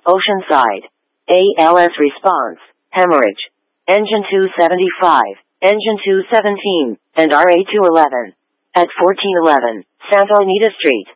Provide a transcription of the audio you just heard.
Oceanside. ALS response, hemorrhage. Engine 275, Engine 217, and RA211. At 1411, Santa Anita Street.